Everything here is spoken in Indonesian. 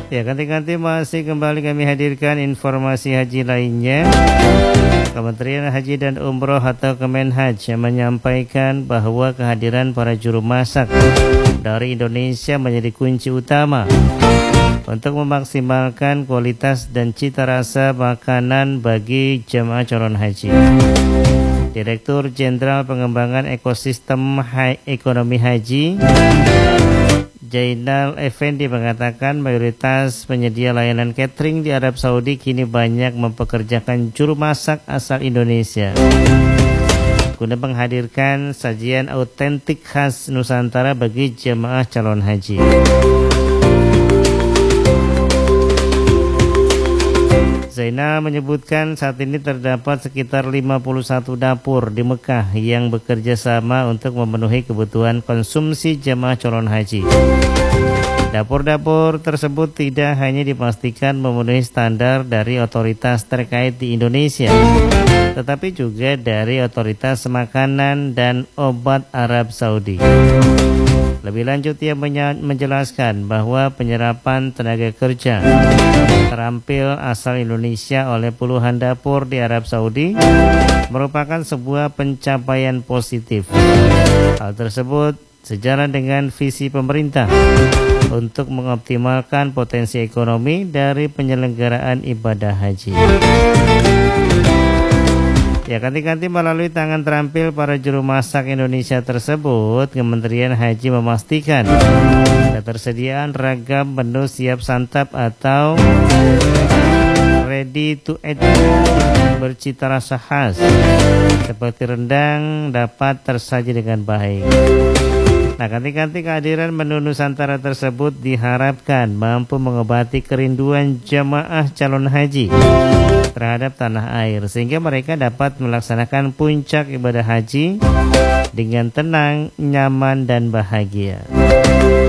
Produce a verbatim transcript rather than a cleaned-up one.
Ya, ganti-ganti masih kembali kami hadirkan informasi haji lainnya. Kementerian Haji dan Umroh atau Kemenhaj menyampaikan bahwa kehadiran para juru masak dari Indonesia menjadi kunci utama untuk memaksimalkan kualitas dan cita rasa makanan bagi jemaah calon haji. Direktur Jenderal Pengembangan Ekosistem ha- Ekonomi Haji Jainal Effendi mengatakan mayoritas penyedia layanan catering di Arab Saudi kini banyak mempekerjakan juru masak asal Indonesia guna menghadirkan sajian autentik khas Nusantara bagi jemaah calon haji. Zainal menyebutkan saat ini terdapat sekitar lima puluh satu dapur di Mekah yang bekerja sama untuk memenuhi kebutuhan konsumsi jemaah calon haji. Dapur-dapur tersebut tidak hanya dipastikan memenuhi standar dari otoritas terkait di Indonesia, tetapi juga dari otoritas makanan dan obat Arab Saudi. Lebih lanjut, ia menjelaskan bahwa penyerapan tenaga kerja terampil asal Indonesia oleh puluhan dapur di Arab Saudi merupakan sebuah pencapaian positif. Hal tersebut sejalan dengan visi pemerintah untuk mengoptimalkan potensi ekonomi dari penyelenggaraan ibadah haji. Ya, ganti-ganti melalui tangan terampil para juru masak Indonesia tersebut, Kementerian Haji memastikan ketersediaan ragam menu siap santap atau ready to eat bercita rasa khas seperti rendang dapat tersaji dengan baik. Nah, ganti-ganti kehadiran menu Nusantara tersebut diharapkan mampu mengobati kerinduan jemaah calon haji terhadap tanah air, sehingga mereka dapat melaksanakan puncak ibadah haji dengan tenang, nyaman, dan bahagia.